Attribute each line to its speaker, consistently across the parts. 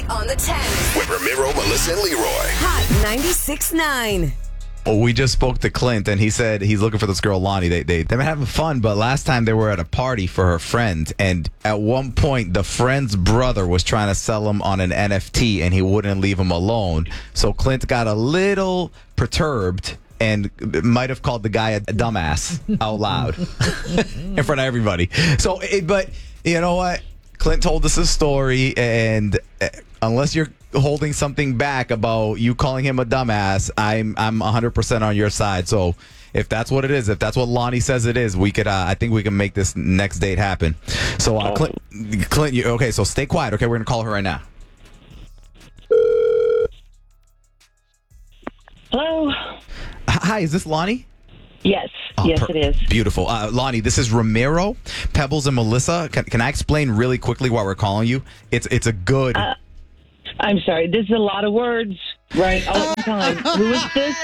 Speaker 1: on the 10.
Speaker 2: With Ramiro, Melissa, and Leroy.
Speaker 1: Hot 96.9.
Speaker 3: Oh, we just spoke to Clint, and he said he's looking for this girl, Lonnie. They've been having fun, but last time they were at a party for her friend, and at one point, the friend's brother was trying to sell him on an NFT, and he wouldn't leave him alone. So Clint got a little perturbed and might have called the guy a dumbass out loud in front of everybody. So, but you know what? Clint told us a story, and unless you're holding something back about you calling him a dumbass, I'm 100% on your side. So if that's what it is, if that's what Lonnie says it is, we could I think we can make this next date happen. So Clint, okay, so stay quiet. Okay, we're gonna call her right now.
Speaker 4: Hello.
Speaker 3: Hi, is this Lonnie?
Speaker 4: Yes. Yes, it is.
Speaker 3: Beautiful. Lonnie, this is Ramiro, Pebbles, and Melissa. Can I explain really quickly why we're calling you? It's a good...
Speaker 4: I'm sorry. This is a lot of words, right? All the time. Who is this?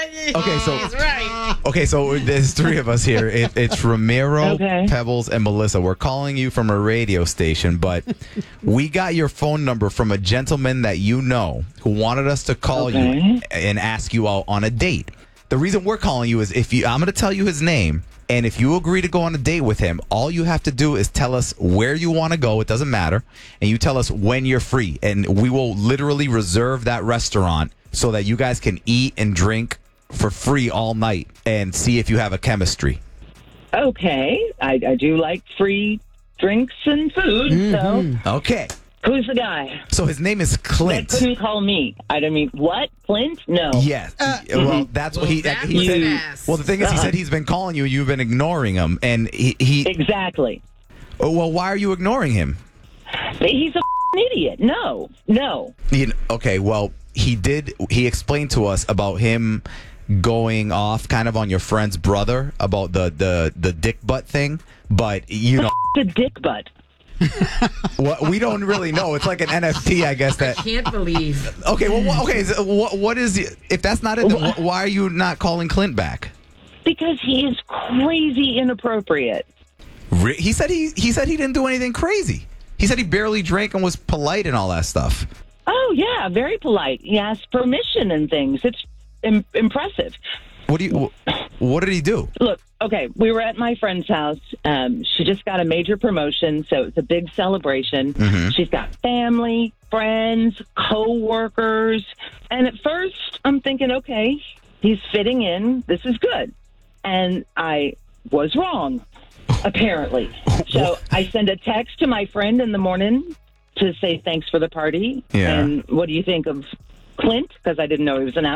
Speaker 3: Okay, so there's three of us here. It's Ramiro,
Speaker 4: Okay.
Speaker 3: Pebbles, and Melissa. We're calling you from a radio station, but we got your phone number from a gentleman that you know who wanted us to call you and ask you out on a date. The reason we're calling you is I'm going to tell you his name, and if you agree to go on a date with him, all you have to do is tell us where you want to go. It doesn't matter. And you tell us when you're free, and we will literally reserve that restaurant so that you guys can eat and drink for free all night and see if you have a chemistry.
Speaker 4: Okay. I do like free drinks and food, so
Speaker 3: Okay.
Speaker 4: who's the guy?
Speaker 3: So his name is
Speaker 4: That
Speaker 3: Clint.
Speaker 4: couldn't call me. I mean, what? Clint? No.
Speaker 3: Yes. Well, that's what he said. Well, the thing is, he said he's been calling you. You've been ignoring him, and he.
Speaker 4: Exactly.
Speaker 3: Well, why are you ignoring him?
Speaker 4: He's a idiot. No.
Speaker 3: Okay. Well, he did. He explained to us about him going off kind of on your friend's brother about the dick butt thing, but you know,
Speaker 4: The dick butt.
Speaker 3: what we don't really know. It's like an NFT, I guess. That
Speaker 5: Can't believe.
Speaker 3: okay. Well, okay. So what is if that's not it? Then why are you not calling Clint back?
Speaker 4: Because he is crazy inappropriate.
Speaker 3: He said he didn't do anything crazy. He said he barely drank and was polite and all that stuff.
Speaker 4: Oh, yeah, very polite. He asked permission and things. It's impressive.
Speaker 3: What did he do?
Speaker 4: Look, okay, we were at my friend's house. She just got a major promotion, so it's a big celebration. She's got family, friends, co-workers. And at first, I'm thinking, okay, he's fitting in. This is good. And I was wrong, apparently. So I send a text to my friend in the morning to say thanks for the party.
Speaker 3: Yeah.
Speaker 4: And what do you think of Clint? Because I didn't know he was an ass.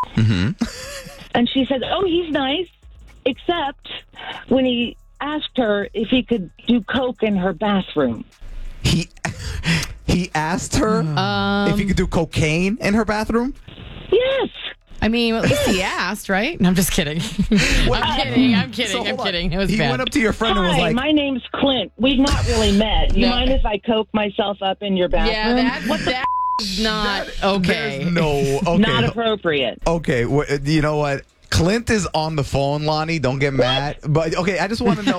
Speaker 4: And she said, oh, he's nice, except when he asked her if he could do coke in her bathroom.
Speaker 3: He asked her if he could do cocaine in her bathroom?
Speaker 4: Yes.
Speaker 5: I mean, at least he asked, right? No, I'm just kidding. I'm kidding.
Speaker 3: So hold on.
Speaker 5: It was
Speaker 3: He
Speaker 5: bad.
Speaker 3: went up to your friend and was
Speaker 4: Hi,
Speaker 3: like,
Speaker 4: my name's Clint. We've not really met. You
Speaker 5: No.
Speaker 4: mind if I coke myself up in your bathroom?
Speaker 5: That's not okay.
Speaker 3: there's no, okay.
Speaker 4: Not appropriate.
Speaker 3: Okay, you know what? Clint is on the phone, Lonnie. Don't get mad. But, okay, I just want to know,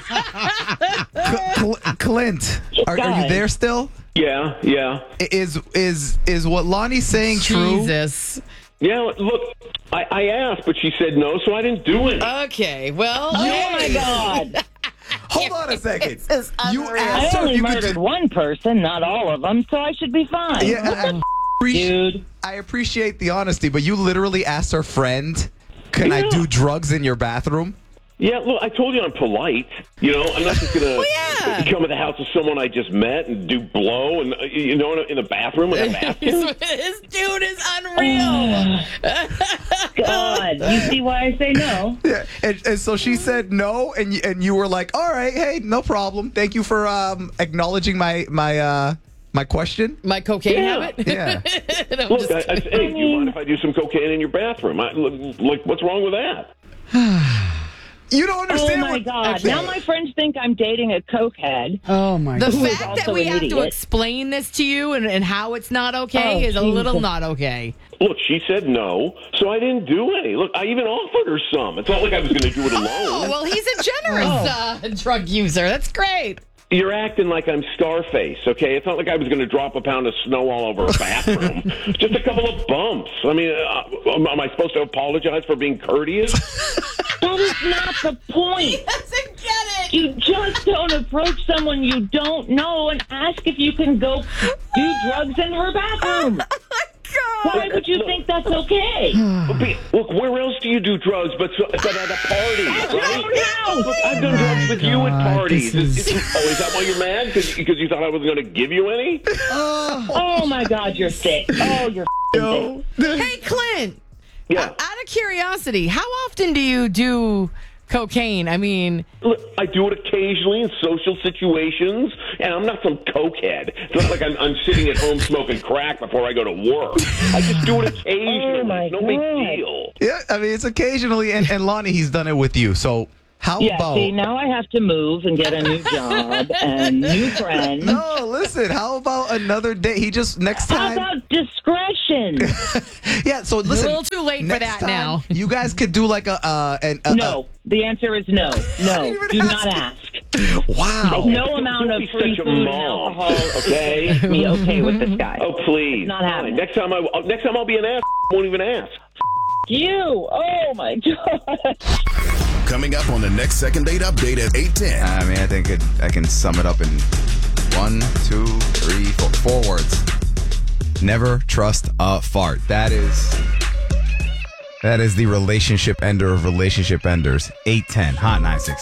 Speaker 3: because Clint, are you there still?
Speaker 6: Yeah.
Speaker 3: Is what Lonnie's saying true?
Speaker 5: Jesus.
Speaker 6: Yeah, look, I asked, but she said no, so I didn't do it.
Speaker 5: Okay, well.
Speaker 4: Oh, my God.
Speaker 3: Hold on a second. You
Speaker 4: I
Speaker 3: asked her if
Speaker 4: only
Speaker 3: you
Speaker 4: murdered
Speaker 3: could.
Speaker 4: one person, not all of them, so I should be fine.
Speaker 3: Yeah,
Speaker 4: Dude.
Speaker 3: I appreciate the honesty, but you literally asked her friend, "Can I do drugs in your bathroom?"
Speaker 6: Yeah, look, I told you I'm polite. You know, I'm not just going to
Speaker 5: yeah.
Speaker 6: come to the house of someone I just met and do blow and, in the bathroom with a bathroom.
Speaker 5: This dude is unreal.
Speaker 4: God. You see why I say no?
Speaker 3: Yeah, and so she said no, and you were like, "All right, hey, no problem. Thank you for acknowledging my question."
Speaker 5: My cocaine
Speaker 6: Yeah.
Speaker 5: habit?
Speaker 3: Yeah.
Speaker 5: No,
Speaker 6: Look,
Speaker 5: just-
Speaker 6: I said, hey, do you mind if I do some cocaine in your bathroom? Like, what's wrong with that?
Speaker 3: You don't
Speaker 4: Oh,
Speaker 3: understand.
Speaker 4: my God. Now my friends think I'm dating a cokehead.
Speaker 5: Oh my God. The
Speaker 4: Who is
Speaker 5: fact that
Speaker 4: also
Speaker 5: we
Speaker 4: an
Speaker 5: have to
Speaker 4: idiot.
Speaker 5: explain this to you and how it's not okay
Speaker 4: Oh,
Speaker 5: is a little
Speaker 4: Jesus.
Speaker 5: not okay.
Speaker 6: Look, she said no, so I didn't do any. Look, I even offered her some. It's not like I was going to do it alone.
Speaker 5: Oh, well, he's a generous drug user. That's great.
Speaker 6: You're acting like I'm Scarface, okay? It's not like I was going to drop a pound of snow all over a bathroom. Just a couple of bumps. I mean, am I supposed to apologize for being courteous?
Speaker 4: That is not the point.
Speaker 5: He doesn't get it.
Speaker 4: You just don't approach someone you don't know and ask if you can go do drugs in her bathroom. Why would you think that's okay?
Speaker 6: Look, where else do you do drugs but at a party, right?
Speaker 4: No.
Speaker 6: Look, I've done drugs with you at parties.
Speaker 5: this
Speaker 6: Is that why you're mad? Because you thought I was going to give you any?
Speaker 4: Oh, my God, you're sick. Oh, you're sick.
Speaker 5: Hey, Clint.
Speaker 6: Yeah.
Speaker 5: Out of curiosity, how often do you do cocaine? I mean,
Speaker 6: Look, I do it occasionally in social situations, and I'm not some cokehead. It's not like I'm sitting at home smoking crack before I go to work. I just do it occasionally.
Speaker 4: Oh, my
Speaker 6: It's no big
Speaker 4: God.
Speaker 6: deal.
Speaker 3: Yeah, I mean, it's occasionally, and Lonnie, he's done it with you. So how
Speaker 4: Yeah,
Speaker 3: about?
Speaker 4: see, now I have to move and get a new job and new friends.
Speaker 3: No, listen. How about another day? He just next
Speaker 4: How
Speaker 3: time.
Speaker 4: about discretion?
Speaker 3: Yeah. So listen.
Speaker 5: a little too late for
Speaker 3: next
Speaker 5: that
Speaker 3: time,
Speaker 5: now.
Speaker 3: You guys could do like a
Speaker 4: No. The answer is no. No.
Speaker 3: even
Speaker 4: Do not
Speaker 3: ask.
Speaker 4: ask.
Speaker 3: wow.
Speaker 4: No amount of
Speaker 6: be
Speaker 4: free
Speaker 6: such a
Speaker 4: food and
Speaker 6: mom,
Speaker 4: alcohol
Speaker 6: okay?
Speaker 4: makes me okay with this guy.
Speaker 6: Oh, please.
Speaker 4: Not having it.
Speaker 6: Next time I'll be an ass. Won't even ask.
Speaker 4: You. Oh, my God.
Speaker 2: Coming up on the next second date update at 8:10.
Speaker 3: I mean, I think I can sum it up in 1, 2, 3, 4 words. Never trust a fart. That is the relationship ender of relationship enders. 810 Hot 96.